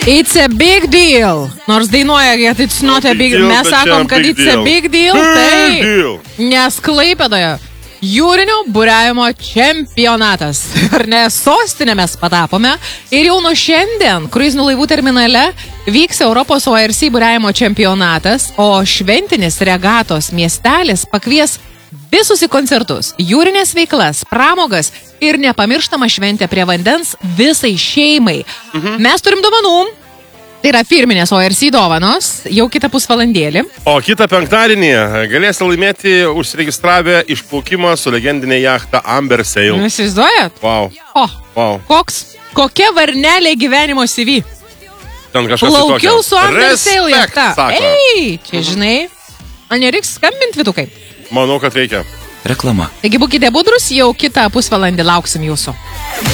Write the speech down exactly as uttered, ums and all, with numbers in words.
It's a big deal. Nors dainuoja, kad it's not a big deal. Mes sakom, kad it's a big deal. Tai, nes Klaipėdoje jūrinio buriavimo čempionatas. Ar ne, sostinė mes patapome. Ir jau nuo šiandien kruizinių laivų terminale vyks Europos O R C buriavimo čempionatas, o šventinis regatos miestelis pakvies visus į koncertus, jūrinės veiklas, pramogas ir nepamirštama šventė prie vandens visai šeimai. Mhm. Mes turim dovanų. Tai yra firminės O R C dovanos, jau kitą pusvalandėlį. O kitą penktadienį galėsite laimėti užsiregistravę išplaukimą su legendinė jachta Amber Sail. Jūs įsivaizduojat? Wow. O, wow. Koks, kokia varnelė gyvenimo C V. Ten kažkas Plaukiau su Amber Sail jachta. Sako. Ei, čia žinai, man nereiks skambinti, Vytukai. Manau, kad reikia. Reklama. Taigi būkite budrus, jau kitą pusvalandį lauksim jūsų.